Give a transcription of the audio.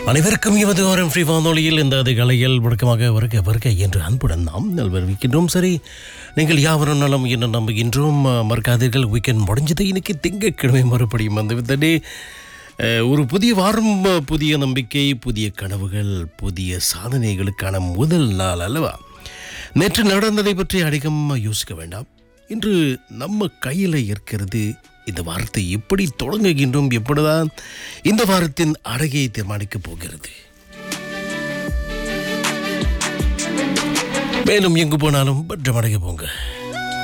அனைவருக்கும் எமது ஓரம் ஃப்ரீ வானொலியில் இந்த அதிகாலையில் வழக்கமாக வருக என்று அன்புடன் நாம் நல்வரவிக்கின்றோம். சரி, நீங்கள் யாவரும் நலம் என்ன நம்புகின்றோம். மறக்காதீர்கள், வீக்கெண்ட் முடிஞ்சது. இன்னைக்கு திங்கட்கிழமை மறுபடியும் வந்துவிட்டதே. ஒரு புதிய வாரம், புதிய நம்பிக்கை, புதிய கனவுகள், புதிய சாதனைகளுக்கான முதல் நாள் அல்லவா? நேற்று நடந்ததை பற்றி அதிகம் யோசிக்க வேண்டாம். இன்று நம்ம கையில் இருக்கிறது. இந்த வாரத்தை எப்படி தொடங்குகின்றோம், எப்படிதான் இந்த வாரத்தின் அழகை தீர்மானிக்கப் போகிறது. மேலும் எங்கு போனாலும் பற்றமடைய போங்க.